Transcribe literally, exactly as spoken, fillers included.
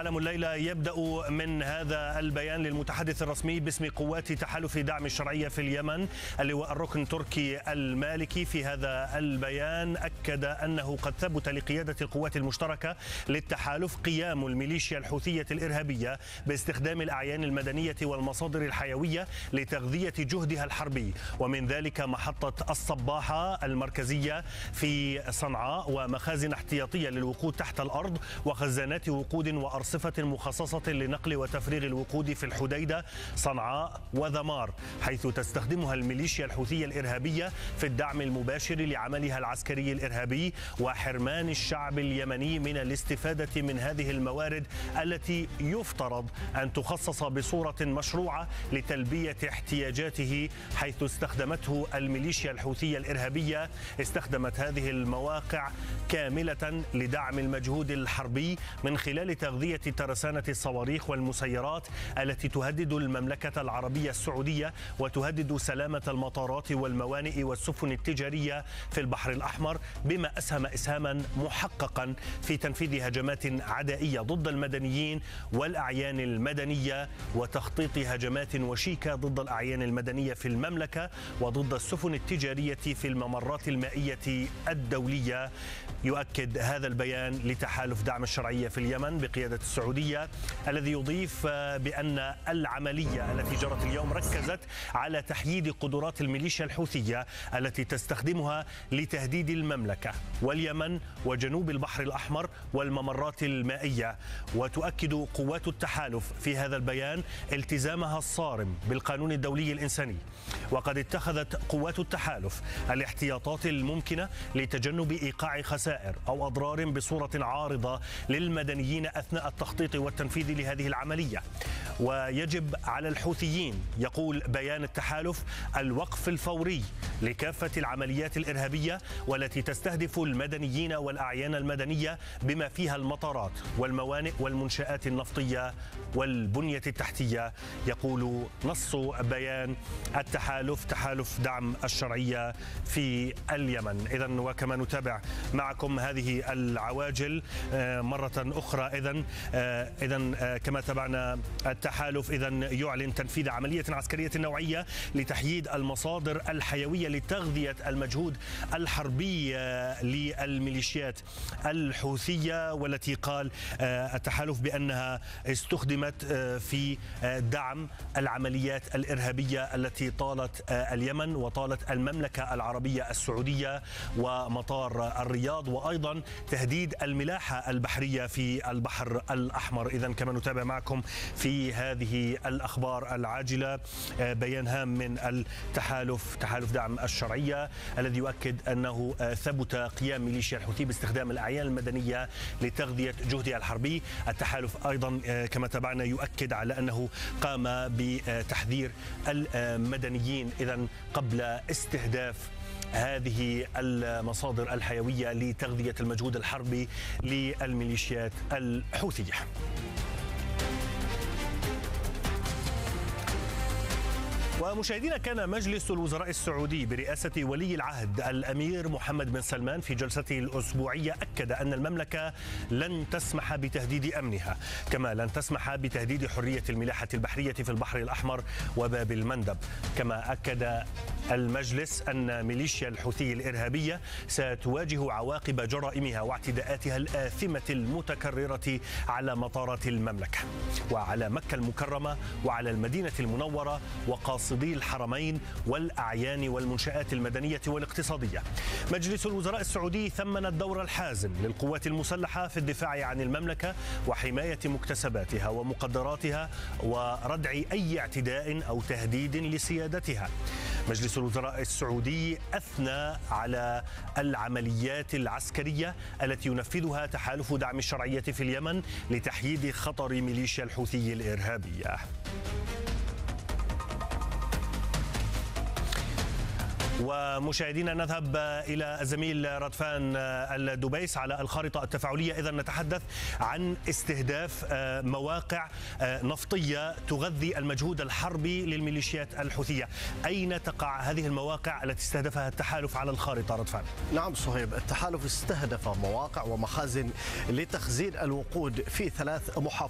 علم الليلة يبدأ من هذا البيان للمتحدث الرسمي باسم قوات تحالف دعم الشرعية في اليمن اللواء الركن تركي المالكي. في هذا البيان أكد أنه قد ثبت لقيادة القوات المشتركة للتحالف قيام الميليشيا الحوثية الإرهابية باستخدام الأعيان المدنية والمصادر الحيوية لتغذية جهدها الحربي، ومن ذلك محطة الصباحة المركزية في صنعاء ومخازن احتياطية للوقود تحت الأرض وخزانات وقود وأرصفة مخصصة لنقل وتفريغ الوقود في الحديدة صنعاء وذمار، حيث تستخدمها الميليشيا الحوثية الإرهابية في الدعم المباشر لعملها العسكري الإرهابي وحرمان الشعب اليمني من الاستفادة من هذه الموارد التي يفترض أن تخصص بصورة مشروعة لتلبية احتياجاته، حيث استخدمته الميليشيا الحوثية الإرهابية استخدمت هذه المواقع كاملة لدعم المجهود الحربي من خلال تغذية ترسانة الصواريخ والمسيرات التي تهدد المملكة العربية السعودية وتهدد سلامة المطارات والموانئ والسفن التجارية في البحر الأحمر، بما أسهم إسهاما محققا في تنفيذ هجمات عدائية ضد المدنيين والأعيان المدنية وتخطيط هجمات وشيكة ضد الأعيان المدنية في المملكة وضد السفن التجارية في الممرات المائية الدولية. يؤكد هذا البيان لتحالف دعم الشرعية في اليمن بقيادة السعودية الذي يضيف بأن العملية التي جرت اليوم ركزت على تحييد قدرات الميليشيا الحوثية التي تستخدمها لتهديد المملكة واليمن وجنوب البحر الأحمر والممرات المائية. وتؤكد قوات التحالف في هذا البيان التزامها الصارم بالقانون الدولي الإنساني، وقد اتخذت قوات التحالف الاحتياطات الممكنة لتجنب إيقاع خسائر أو أضرار بصورة عارضة للمدنيين أثناء التخطيط والتنفيذ لهذه العملية. ويجب على الحوثيين، يقول بيان التحالف، الوقف الفوري لكافة العمليات الإرهابية والتي تستهدف المدنيين والأعيان المدنية بما فيها المطارات والموانئ والمنشآت النفطية والبنية التحتية. يقول نص بيان التحالف تحالف دعم الشرعية في اليمن. إذن وكما نتابع معكم هذه العواجل مرة أخرى، إذن إذن كما تابعنا التحالف إذن يعلن تنفيذ عملية عسكرية نوعية لتحييد المصادر الحيوية لتغذية المجهود الحربي للميليشيات الحوثية، والتي قال التحالف بأنها استخدمت في دعم العمليات الإرهابية التي طالت اليمن وطالت المملكة العربية السعودية ومطار الرياض، وأيضا تهديد الملاحة البحرية في البحر الأحمر. إذن كما نتابع معكم في هذه الأخبار العاجلة بيان هام من التحالف تحالف دعم الشرعية الذي يؤكد أنه ثبت قيام ميليشيا الحوثي باستخدام الأعيان المدنية لتغذية جهدها الحربي. التحالف أيضا كما تابعنا يؤكد على أنه قام بتحذير المدنيين إذن قبل استهداف هذه المصادر الحيوية لتغذية المجهود الحربي للميليشيات الحوثية. ومشاهدينا، كان مجلس الوزراء السعودي برئاسة ولي العهد الأمير محمد بن سلمان في جلسته الأسبوعية أكد أن المملكة لن تسمح بتهديد أمنها، كما لن تسمح بتهديد حرية الملاحة البحرية في البحر الأحمر وباب المندب. كما أكد المجلس أن ميليشيا الحوثي الإرهابية ستواجه عواقب جرائمها واعتداءاتها الآثمة المتكررة على مطارات المملكة وعلى مكة المكرمة وعلى المدينة المنورة وقاصدي الحرمين والأعيان والمنشآت المدنية والاقتصادية. مجلس الوزراء السعودي ثمن الدور الحازم للقوات المسلحة في الدفاع عن المملكة وحماية مكتسباتها ومقدراتها وردع أي اعتداء أو تهديد لسيادتها. مجلس الوزراء السعودي أثنى على العمليات العسكرية التي ينفذها تحالف دعم الشرعية في اليمن لتحييد خطر ميليشيا الحوثي الإرهابية. ومشاهدينا، نذهب إلى الزميل رضفان الدبيس على الخارطة التفاعلية. إذا نتحدث عن استهداف مواقع نفطية تغذي المجهود الحربي للميليشيات الحوثية. أين تقع هذه المواقع التي استهدفها التحالف على الخارطة رضفان؟ نعم صهيب، التحالف استهدف مواقع ومخازن لتخزين الوقود في ثلاث محافظات